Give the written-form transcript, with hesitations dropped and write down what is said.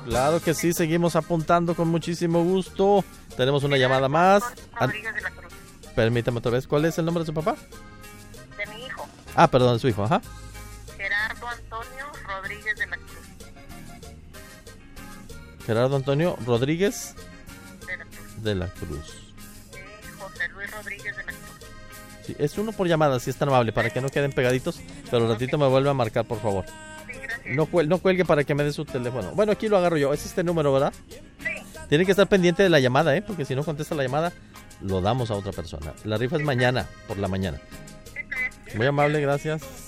Claro que sí, seguimos apuntando con muchísimo gusto. Tenemos una llamada más. Rodríguez de la Cruz. Permítame otra vez, ¿cuál es el nombre de su papá? De mi hijo. Ah, perdón, de su hijo, ajá. Gerardo Antonio Rodríguez de la Cruz. Gerardo Antonio Rodríguez De la Cruz. de la Cruz. José Luis Rodríguez de la Cruz. Sí, es uno por llamada, si es tan amable, para que no queden pegaditos, pero ratito me vuelve a marcar, por favor. Sí, gracias. No cuelgue para que me dé su teléfono. Bueno, aquí lo agarro yo, es este número, ¿verdad? Sí. Tiene que estar pendiente de la llamada, porque si no contesta la llamada, lo damos a otra persona. La rifa es mañana, por la mañana. Muy amable, gracias.